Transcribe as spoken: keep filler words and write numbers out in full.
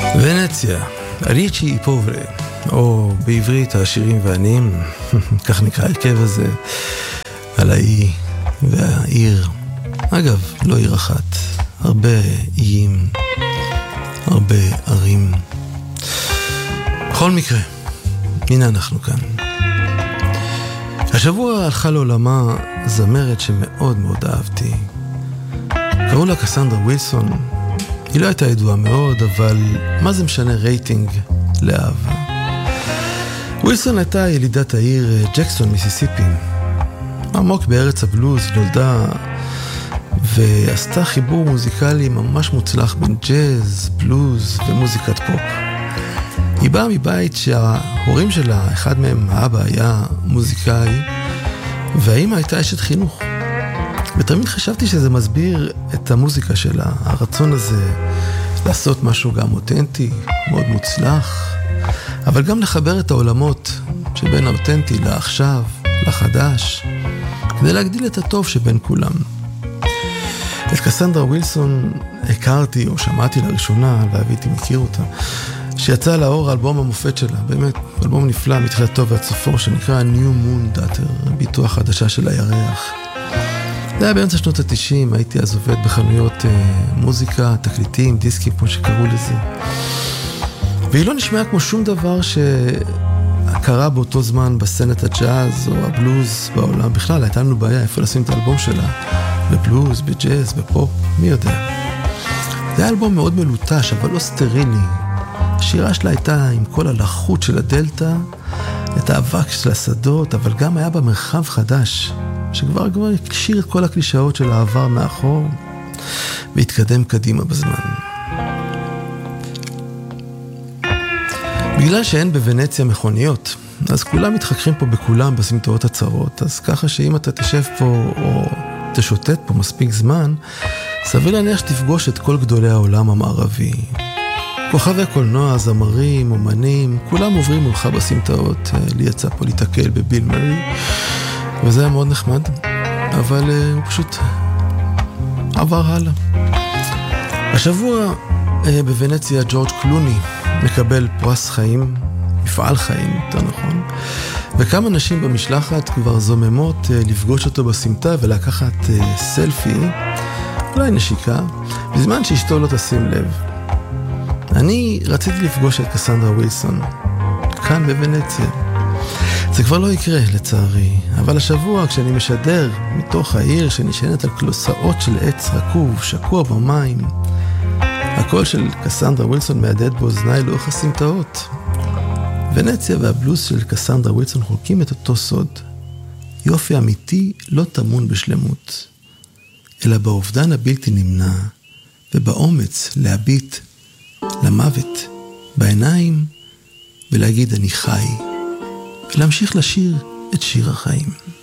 ונציה, אליצ'י פוברה, או בעברית העשירים והעניים, כך נקרא הרכב הזה, על האי והעיר. אגב, לא עיר אחת, הרבה איים, הרבה ערים. בכל מקרה, הנה אנחנו כאן. השבוע הלכה לעולמה זמרת שמאוד מאוד אהבתי. קראו לה קסנדרה ווילסון. היא לא הייתה ידועה מאוד, אבל מה זה משנה רייטינג לאהבה? ווילסון הייתה ילידת העיר ג'קסון, מיסיסיפי. עמוק בארץ הבלוז, היא נולדה ועשתה חיבור מוזיקלי ממש מוצלח בין ג'אז, בלוז ומוזיקת פופ. היא באה מבית שההורים שלה, אחד מהם, האבא, היה מוזיקאי, והאמא הייתה אשת חינוך. ותמיד חשבתי שזה מסביר את המוזיקה שלה, הרצון הזה לעשות משהו גם אותנטי, מאוד מוצלח, אבל גם לחבר את העולמות שבין האותנטי לעכשיו, לחדש, כדי להגדיל את הטוב שבין כולם. את קסנדרה ווילסון הכרתי או שמעתי לראשונה, והייתי מכיר אותה, שיצא לאור אלבום המופת שלה, באמת, אלבום נפלא מתחילתו ועד סופו, שנקרא New Moon Daughter, ביטוח חדשה של הירח. זה היה באמצע שנות ה-תשעים, הייתי אז עובד בחנויות אה, מוזיקה, תקליטים, דיסקים, כמו שקראו לזה. והיא לא נשמעה כמו שום דבר שקרה באותו זמן בסצנת הג'אז או הבלוז בעולם. בכלל, הייתה לנו בעיה איפה לשים את האלבום שלה, בבלוז, בג'אז, בפופ, מי יודע. זה היה אלבום מאוד מלוטש, אבל לא סטרילי. השירה שלה הייתה עם כל הלחות של הדלטה, את האבק של השדות, אבל גם היה בה מרחב חדש, שכבר כבר הקשיר את כל הקלישאות של העבר מאחור, והתקדם קדימה בזמן. בגלל שאין בוונציה מכוניות, אז כולם מתחככים פה בכולם בסמטאות הצרות, אז ככה שאם אתה תשב פה או תשוטט פה מספיק זמן, סביר להניח שתפגוש את כל גדולי העולם המערבי. כוכבי הקולנוע, זמרים, אומנים, כולם עוברים מולך בסמטאות. לי יצא פה להתקל בביל מרי, וזה היה מאוד נחמד, אבל uh, הוא פשוט עבר הלאה. השבוע uh, בוונציה ג'ורג' קלוני מקבל פרס חיים, מפעל חיים, יותר נכון, וכמה נשים במשלחת כבר זוממות uh, לפגוש אותו בסמטה ולקחת uh, סלפי, אולי נשיקה, בזמן שאשתו לא תשים לב. אני רציתי לפגוש את קסנדרה ווילסון, כאן בוונציה. זה כבר לא יקרה, לצערי, אבל השבוע כשאני משדר מתוך העיר שנשענת על קלוסאות של עץ רקוב, שקוע במים, הקול של קסנדרה ווילסון מהדהד באוזניי לאורך הסמטאות. ונציה והבלוז של קסנדרה ווילסון חולקים את אותו סוד. יופי אמיתי לא טמון בשלמות, אלא באובדן הבלתי נמנע, ובאומץ להביט למוות בעיניים ולהגיד אני חי, ולהמשיך לשיר את שיר החיים.